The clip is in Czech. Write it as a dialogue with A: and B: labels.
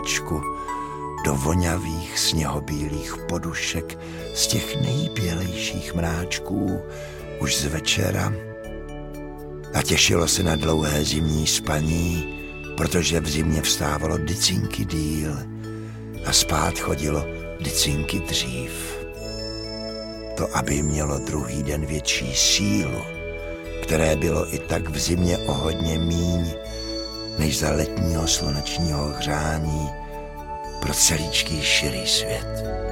A: slunečku do vonavých sněhobílých podušek z těch nejbělejších mráčků už z večera a těšilo se na dlouhé zimní spaní, protože v zimě vstávalo dycinky díl a spát chodilo dycinky dřív. To, aby mělo druhý den větší sílu, které bylo i tak v zimě o hodně míň, než za letního slunečního hřání pro celíčký širý svět.